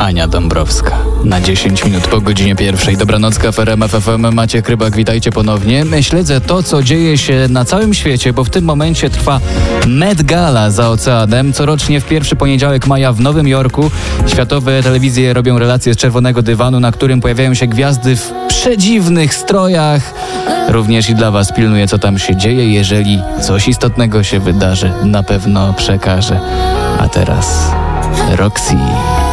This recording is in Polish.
Ania Dąbrowska. Na 10 minut po godzinie 1. Dobranocka w RMF FM. Maciek Rybak, witajcie ponownie. Śledzę to, co dzieje się na całym świecie, bo w tym momencie trwa Met Gala za oceanem. Corocznie w pierwszy poniedziałek maja w Nowym Jorku światowe telewizje robią relacje z czerwonego dywanu, na którym pojawiają się gwiazdy w przedziwnych strojach. Również i dla was pilnuję, co tam się dzieje. Jeżeli coś istotnego się wydarzy, na pewno przekażę. A teraz Roxy.